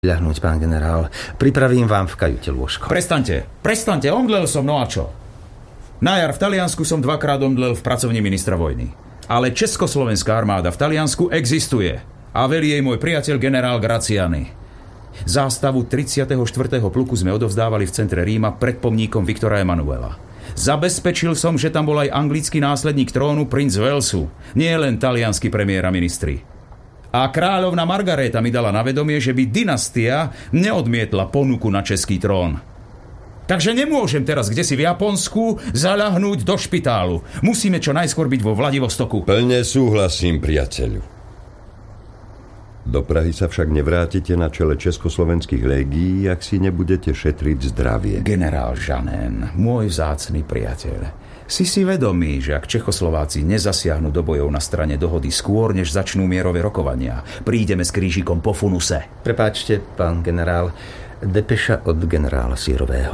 ľahnuť, pán generál. Pripravím vám v kajute lôžko. Prestaňte, omdlel som, no a čo? Na jar v Taliansku som 2-krát omdlel v pracovni ministra vojny. Ale Československá armáda v Taliansku existuje a velí jej môj priateľ generál Graciani. Zástavu 34. pluku sme odovzdávali v centre Ríma pred pomníkom Viktora Emanuela. Zabezpečil som, že tam bol aj anglický následník trónu princ Walesu, nie len taliansky premiér a ministri. A kráľovna Margaréta mi dala na vedomie, že by dynastia neodmietla ponuku na český trón. Takže nemôžem teraz kdesi v Japonsku zaľahnúť do špitálu. Musíme čo najskôr byť vo Vladivostoku. Plne súhlasím, priateľu. Do Prahy sa však nevrátite na čele československých légií, ak si nebudete šetriť zdravie. Generál Žanén, môj vzácny priateľ, si vedomý, že ak Čechoslováci nezasiahnu do bojov na strane dohody skôr, než začnú mierové rokovania, prídeme s krížikom po funuse. Prepáčte, pán generál, depeša od generála Sírového.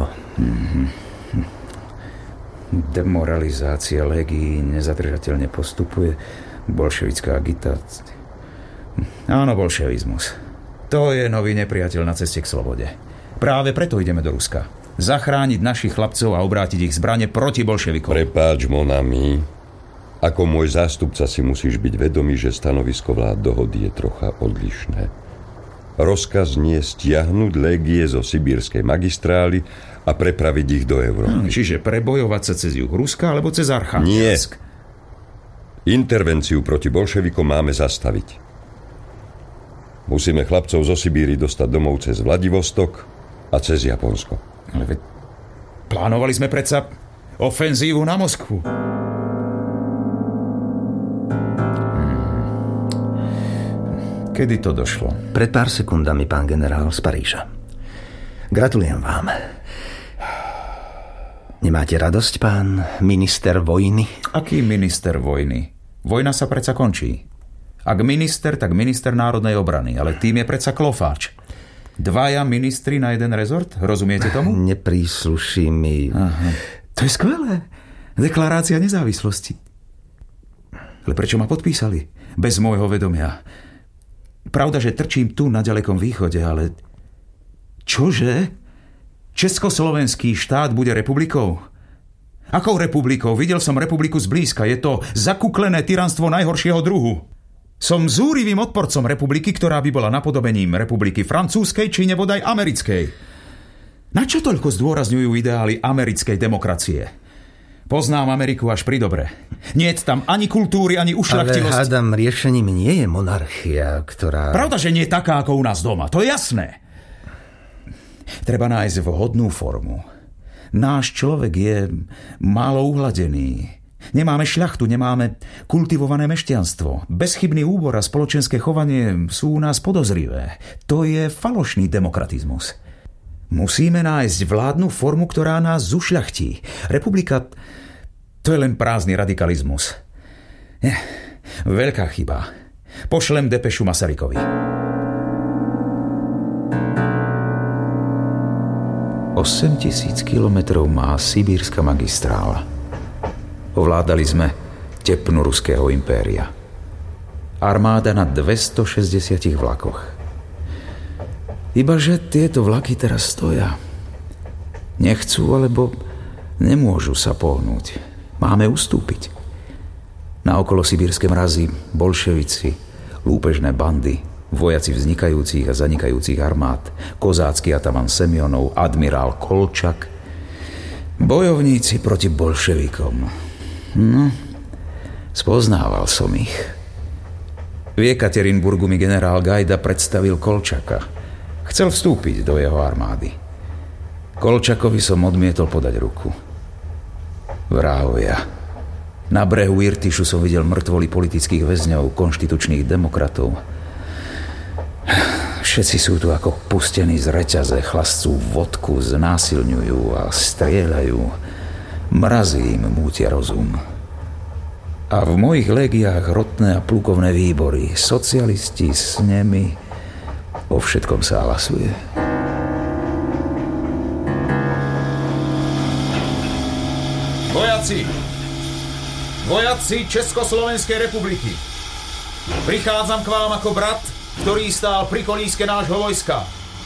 Demoralizácia légií nezadržateľne postupuje. Bolševická agitácia. Áno, bolševizmus. To je nový nepriateľ na ceste k slobode. Práve preto ideme do Ruska. Zachrániť našich chlapcov a obrátiť ich zbrane proti bolševikom. Prepáč, mon ami. Ako môj zástupca si musíš byť vedomý, že stanovisko vlád dohody je trocha odlišné. Rozkaz nie stiahnuť légie zo sibírskej magistrály a prepraviť ich do Európy. Čiže prebojovať sa cez juh Ruska alebo cez Archangelsk? Nie. Intervenciu proti bolševikom máme zastaviť. Musíme chlapcov zo Sibíry dostať domov cez Vladivostok a cez Japonsko. Ale veď plánovali sme predsa ofenzívu na Moskvu. Kedy to došlo? Pred pár sekundami, pán generál, z Paríža. Gratulujem vám. Nemáte radosť, pán minister vojny? Aký minister vojny? Vojna sa predsa končí. Ak minister, tak minister národnej obrany, ale tým je predsa klofáč. 2 ministri na jeden rezort? Rozumiete tomu? Neprísluší mi. Aha. To je skvelé. Deklarácia nezávislosti. Ale prečo ma podpísali? Bez môjho vedomia. Pravda, že trčím tu na ďalekom východe, ale... Čože? Československý štát bude republikou? Akou republikou? Videl som republiku zblízka. Je to zakuklené tyranstvo najhoršieho druhu. Som zúrivým odporcom republiky, ktorá by bola napodobením republiky francúzskej či nebodaj americkej. Na čo toľko zdôrazňujú ideály americkej demokracie? Poznám Ameriku až pri dobre. Niet tam ani kultúry, ani ušľachtilosť. Ale hádam, riešením nie je monarchia, ktorá... Pravda, že nie je taká ako u nás doma, to je jasné. Treba nájsť vhodnú formu. Náš človek je málo uhladený. Nemáme šľachtu, nemáme kultivované mešťanstvo. Bezchybný úbor a spoločenské chovanie sú u nás podozrivé. To je falošný demokratizmus. Musíme nájsť vládnu formu, ktorá nás zušľachtí. Republika, to je len prázdny radikalizmus. Veľká chyba. Pošlem depešu Masarykovi. 8 000 kilometrov má sibírska magistrála. Ovládali sme tepnu ruského impéria. Armáda na 260 vlakoch. Ibaže tieto vlaky teraz stoja. Nechcú, alebo nemôžu sa pohnúť. Máme ustúpiť. Na okolo sibírske mrazy, bolševici, lúpežné bandy, vojaci vznikajúcich a zanikajúcich armád, kozácky ataman Semionov, admirál Kolčak, bojovníci proti bolševikom. No, spoznával som ich. V Jekaterinburgu mi generál Gajda predstavil Kolčaka. Chcel vstúpiť do jeho armády. Kolčakovi som odmietol podať ruku. Vrahovia. Na brehu Irtyšu som videl mŕtvoly politických väzňov, konštitučných demokratov. Všetci sú tu ako pustení z reťaze, chlascú vodku, znásilňujú a strieľajú. Mrazí im mútia rozum. A v mojich légiách rotné a plukovné výbory, socialisti s nimi, o všetkom sa hlasuje. Vojaci Československej republiky, prichádzam k vám ako brat, ktorý stál pri kolíske nášho vojska.